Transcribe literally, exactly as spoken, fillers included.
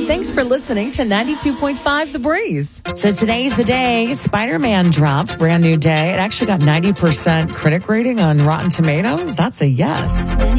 Thanks for listening to ninety-two point five The Breeze. So today's the day Spider-Man dropped. Brand new day. It actually got ninety percent critic rating on Rotten Tomatoes. That's a yes.